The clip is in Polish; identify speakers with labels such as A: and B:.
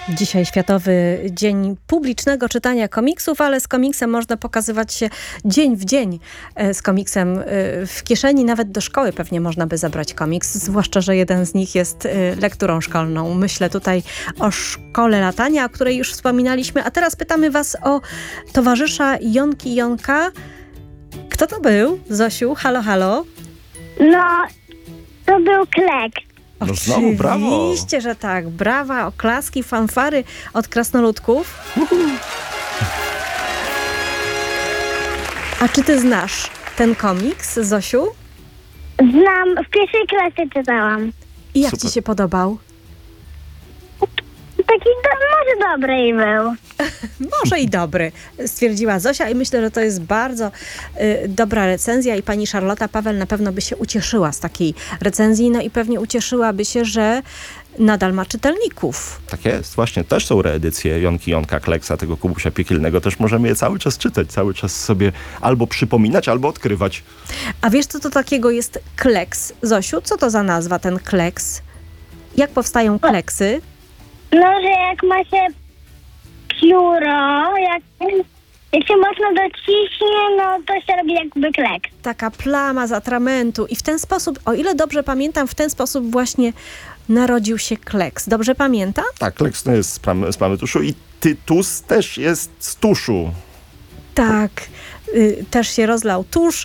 A: Dzisiaj Światowy Dzień Publicznego Czytania Komiksów, ale z komiksem można pokazywać się dzień w dzień. Z komiksem w kieszeni, nawet do szkoły pewnie można by zabrać komiks, zwłaszcza, że jeden z nich jest lekturą szkolną. Myślę tutaj o Szkole Latania, o której już wspominaliśmy, a teraz pytamy was o towarzysza Jonki Jonka. Kto to był? Zosiu, halo, halo?
B: No, to był Klek.
C: No znowu brawo.
A: Oczywiście, że tak. Brawa, oklaski, fanfary od krasnoludków. A czy ty znasz ten komiks, Zosiu?
B: Znam, w pierwszej klasie czytałam.
A: I jak
C: Super.
A: ci się podobał?
B: Taki może dobry i był.
A: Może i dobry, stwierdziła Zosia i myślę, że to jest bardzo dobra recenzja i pani Szarlota Paweł na pewno by się ucieszyła z takiej recenzji, no i pewnie ucieszyłaby się, że nadal ma czytelników.
C: Tak jest, właśnie. Też są reedycje Jonki Jonka, Kleksa, tego Kubusia Piekielnego. Też możemy je cały czas czytać, cały czas sobie albo przypominać, albo odkrywać.
A: A wiesz, co to takiego jest kleks? Zosiu, co to za nazwa, ten kleks? Jak powstają kleksy?
B: No, że jak ma się pióro, jak się mocno dociśnie, no to się robi jakby klek.
A: Taka plama z atramentu i w ten sposób, o ile dobrze pamiętam, w ten sposób właśnie narodził się kleks. Dobrze pamiętam?
C: Tak, Kleks to jest z plamy tuszu i Tytus też jest z tuszu.
A: Tak. Też się rozlał tusz